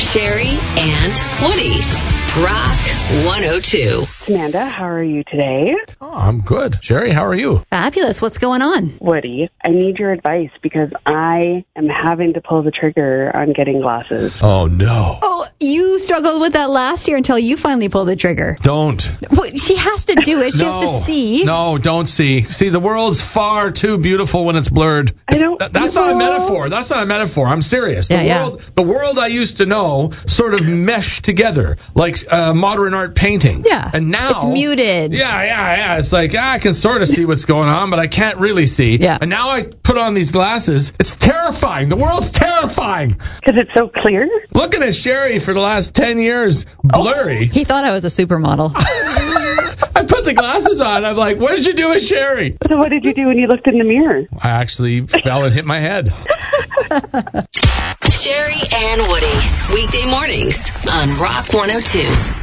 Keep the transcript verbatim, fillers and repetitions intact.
Sherry and Woody. Rock one oh two. Amanda, how are you today? Oh, I'm good. Sherry, how are you? Fabulous. What's going on? Woody, I need your advice because I am having to pull the trigger on getting glasses. Oh, no. Oh, you struggled with that last year until you finally pulled the trigger. Don't. Well, she has to do it. She no. has to see. No, don't see. See, the world's far too beautiful when it's blurred. I don't Th- That's not a metaphor. That's not a metaphor. I'm serious. The Yeah, yeah. world, the world I used to know sort of meshed together like uh, modern art painting. Yeah. And now It's muted. Yeah, yeah, yeah. It's like ah, I can sort of see what's going on, but I can't really see. Yeah. And now I put on these glasses. It's terrifying. The world's terrifying. Because it's so clear? Looking at Sherry for the last ten years, blurry. He thought I was a supermodel. I put the glasses on. I'm like, what did you do with Sherry? So what did you do when you looked in the mirror? I actually fell and hit my head. Sherry and Woody. Weekday mornings on Rock one oh two.